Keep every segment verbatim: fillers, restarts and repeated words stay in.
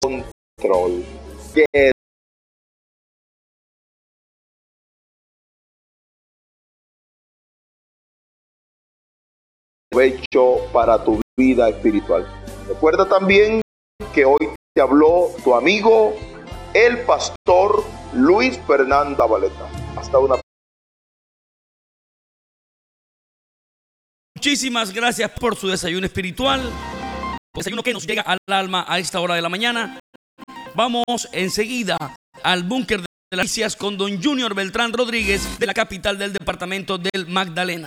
control. Que provecho para tu vida espiritual. Recuerda también que hoy te habló tu amigo, el pastor Luis Fernando Zabaleta. Hasta una. Muchísimas gracias por su desayuno espiritual, desayuno que nos llega al alma a esta hora de la mañana. Vamos enseguida al búnker de las noticias con don Junior Beltrán Rodríguez de la capital del departamento del Magdalena.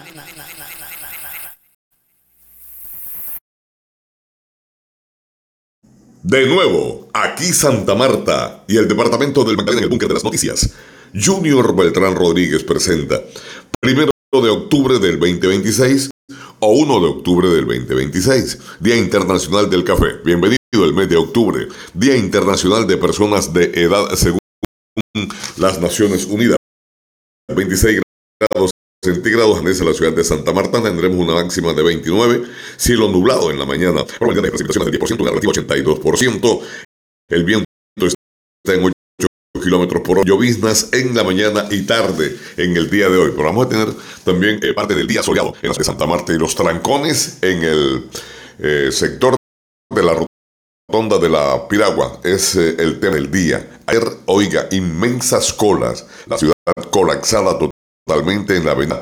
De nuevo, aquí Santa Marta y el departamento del Magdalena en el búnker de las noticias. Junior Beltrán Rodríguez presenta primero de octubre del veinte veintiséis o uno de octubre del veinte veintiséis, Día Internacional del Café. Bienvenido el mes de octubre, Día Internacional de Personas de Edad según las Naciones Unidas. veintiséis grados centígrados en la ciudad de Santa Marta, tendremos una máxima de veintinueve, cielo nublado en la mañana, probabilidad de precipitaciones del diez por ciento, una relativa ochenta y dos por ciento, el viento está en ocho kilómetros por hora, lloviznas en la mañana y tarde en el día de hoy, pero vamos a tener también eh, parte del día soleado en la ciudad de Santa Marta y los trancones en el eh, sector de la rotonda de la Piragua, es eh, el tema del día. Ayer, oiga, inmensas colas, la ciudad colapsada totalmente. Totalmente en la avenida,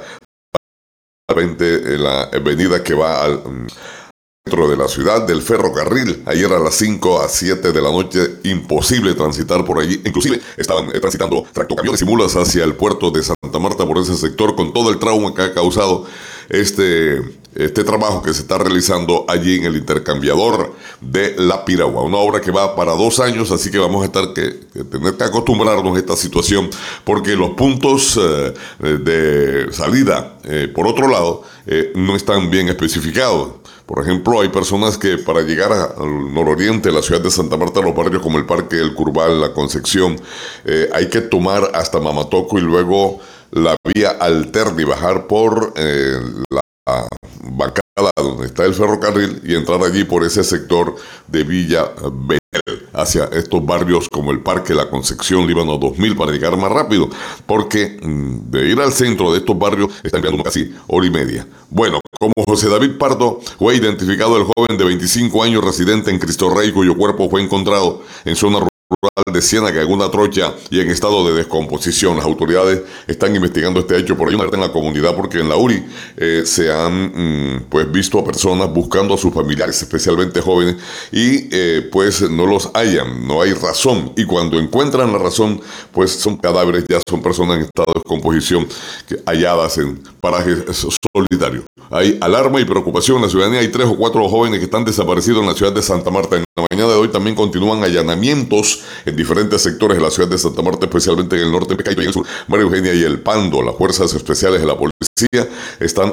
en la avenida que va al centro de la ciudad, del ferrocarril. Ayer a las cinco a siete de la noche, imposible transitar por allí. Inclusive estaban eh, transitando tractocamiones y mulas hacia el puerto de Santa Marta por ese sector, con todo el trauma que ha causado este, este trabajo que se está realizando allí en el intercambiador de la Piragua. Una obra que va para dos años, así que vamos a estar que, que tener que acostumbrarnos a esta situación, porque los puntos eh, de salida, eh, por otro lado, eh, no están bien especificados. Por ejemplo, hay personas que para llegar al nororiente de la ciudad de Santa Marta, los barrios como el Parque El Curval, La Concepción, eh, hay que tomar hasta Mamatoco y luego la vía alterna y bajar por eh, la bancada donde está el ferrocarril y entrar allí por ese sector de Villa Betel hacia estos barrios como el Parque La Concepción, Líbano dos mil, para llegar más rápido, porque mmm, de ir al centro de estos barrios está enviando casi hora y media. Bueno, como José David Pardo fue identificado el joven de veinticinco años residente en Cristo Rey, cuyo cuerpo fue encontrado en zona rural de Ciénaga en una trocha y en estado de descomposición. Las autoridades están investigando este hecho. Por ahí una alerta en la comunidad porque en la U R I eh, se han mmm, pues visto a personas buscando a sus familiares, especialmente jóvenes, y eh, pues no los hallan, no hay razón, y cuando encuentran la razón pues son cadáveres, ya son personas en estado de descomposición que, halladas en parajes solitarios. Hay alarma y preocupación en la ciudadanía. Hay tres o cuatro jóvenes que están desaparecidos en la ciudad de Santa Marta. En la mañana de hoy también continúan allanamientos en diferentes sectores de la ciudad de Santa Marta, especialmente en el norte, Pecaipa y en el sur, María Eugenia y El Pando. Las fuerzas especiales de la policía están